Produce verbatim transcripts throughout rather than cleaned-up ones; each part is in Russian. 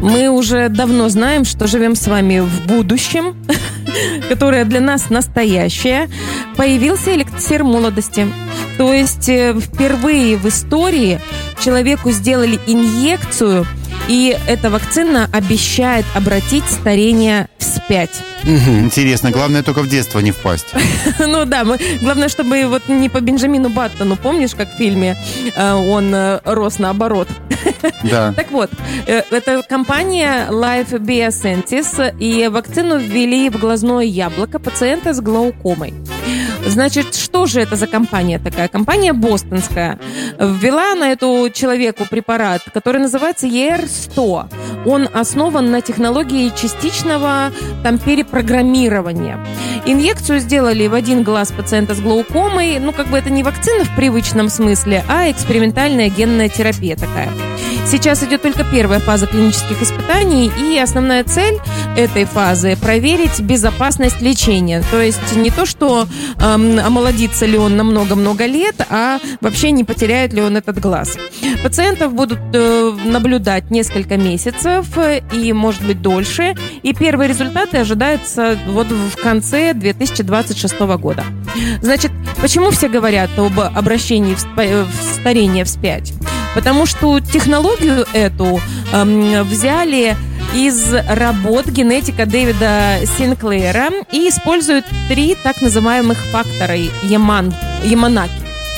Мы уже давно знаем, что живем с вами в будущем, которое для нас настоящее. Появился эликсир молодости. То есть впервые в истории человеку сделали инъекцию, и эта вакцина обещает обратить старение вспять. Угу. Интересно, главное только в детство не впасть. Ну да, мы, главное, чтобы вот не по Бенджамину Баттону, помнишь, как в фильме он рос наоборот. Да. Так вот, это компания Life Biosentis, и вакцину ввели в глазное яблоко пациента с глаукомой. Значит, что же это за компания такая? Компания бостонская. Ввела на эту человеку препарат, который называется и эр сто. Он основан на технологии частичного там, перепрограммирования. Инъекцию сделали в один глаз пациента с глаукомой. Ну, как бы это не вакцина в привычном смысле, а экспериментальная генная терапия такая. Сейчас идет только первая фаза клинических испытаний, и основная цель этой фазы – проверить безопасность лечения. То есть не то, что эм, омолодится ли он на много-много лет, а вообще не потеряет ли он этот глаз. Пациентов будут э, наблюдать несколько месяцев и, может быть, дольше. И первые результаты ожидаются вот в конце две тысячи двадцать шестого года. Значит, почему все говорят об обращении в, спа- в старение вспять? Потому что технологию эту эм, взяли из работ генетика Дэвида Синклера и используют три так называемых фактора Яман, Яманаки.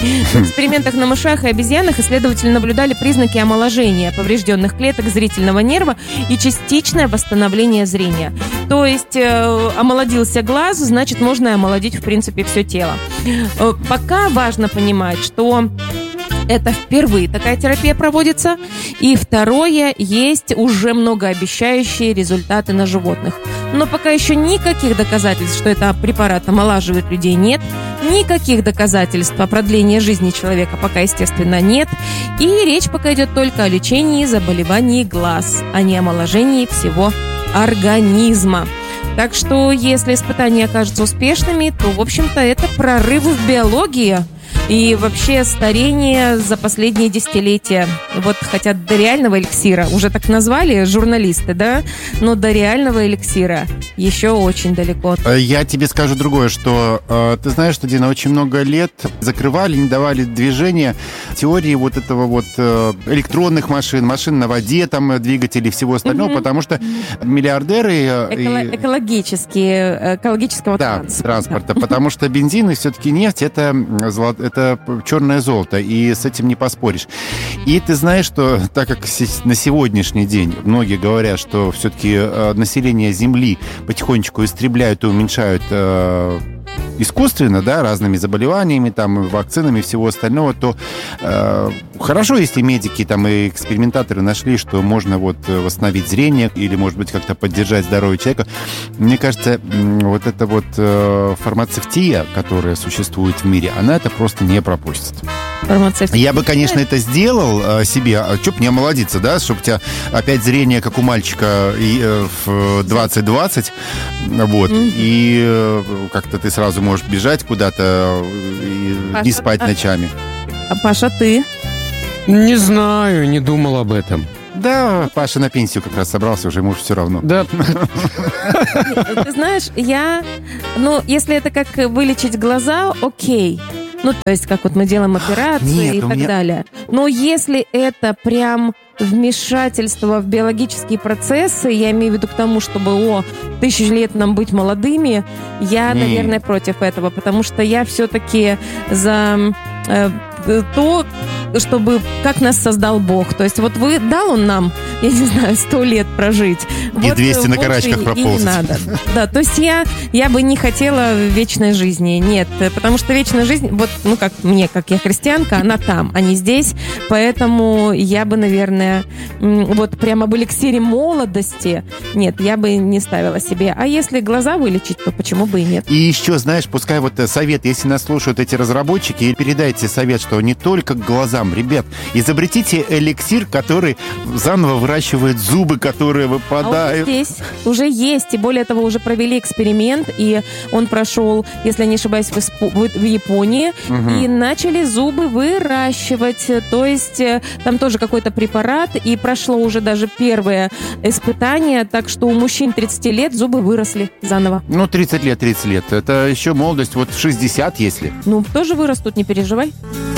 В экспериментах на мышах и обезьянах исследователи наблюдали признаки омоложения поврежденных клеток зрительного нерва и частичное восстановление зрения. То есть э, омолодился глаз, значит, можно омолодить, в принципе, все тело. Э, пока важно понимать, что это впервые такая терапия проводится. И второе, есть уже многообещающие результаты на животных. Но пока еще никаких доказательств, что это препарат омолаживает людей, нет. Никаких доказательств о продлении жизни человека пока, естественно, нет. И речь пока идет только о лечении заболеваний глаз, а не омоложении всего организма. Так что, если испытания окажутся успешными, то, в общем-то, это прорыв в биологии. И вообще старение за последние десятилетия. Вот хотят до реального эликсира, уже так назвали журналисты, да? Но до реального эликсира еще очень далеко. Я тебе скажу другое, что э, ты знаешь, что, Дина, очень много лет закрывали, не давали движения теории вот этого вот э, электронных машин, машин на воде, там, двигателей, всего остального, mm-hmm. потому что миллиардеры... Э, Эколо- экологические, экологического да, транспорта. транспорта, потому что бензин и все-таки нефть, это, это черное золото, и с этим не поспоришь. И ты знаешь, что так как на сегодняшний день многие говорят, что все-таки э, население Земли потихонечку истребляют и уменьшают э, искусственно, да, разными заболеваниями, там, вакцинами и всего остального, то э, хорошо, если медики там, и экспериментаторы нашли, что можно вот восстановить зрение или, может быть, как-то поддержать здоровье человека. Мне кажется, вот эта вот э, фармацевтия, которая существует в мире, она это просто не пропустит. Я бы, конечно, это сделал э, себе, а что бы не омолодиться, да, чтобы у тебя опять зрение, как у мальчика и, э, в двадцать двадцать, вот, mm-hmm. и э, как-то ты сразу можешь бежать куда-то и Паша, не спать а... ночами. А, Паша, ты? Не знаю, не думал об этом. Да, Паша на пенсию как раз собрался, уже ему все равно. Да. Ты знаешь, я... Ну, если это как вылечить глаза, окей. Ну, то есть, как вот мы делаем операции Нет, и так меня... далее. Но если это прям вмешательство в биологические процессы, я имею в виду к тому, чтобы, о, тысячу лет нам быть молодыми, я, Не. наверное, против этого, потому что я все-таки за э, то, чтобы как нас создал Бог. То есть вот вы, дал он нам, я не знаю, сто лет прожить. И вот двести на карачках проползать. И не надо. Да, то есть я, я бы не хотела вечной жизни. Нет, потому что вечная жизнь, вот, ну, как мне, как я христианка, она там, а не здесь. Поэтому я бы, наверное, вот прямо об эликсире молодости, нет, я бы не ставила себе. А если глаза вылечить, то почему бы и нет? И еще, знаешь, пускай вот совет, если нас слушают эти разработчики, передайте совет, что не только к глазам, ребят, изобретите эликсир, который заново выращивает зубы, которые А выпадают. вот здесь уже есть, и более того, уже провели эксперимент, и он прошел, если я не ошибаюсь, в, Исп- в Японии, Мгм. и начали зубы выращивать. То есть э, там тоже какой-то препарат, и прошло уже даже первое испытание, так что у мужчин тридцати лет зубы выросли заново. Ну, тридцать лет, тридцать лет. Это еще молодость. Вот в шестьдесят, если. Ну, тоже вырастут, не переживай.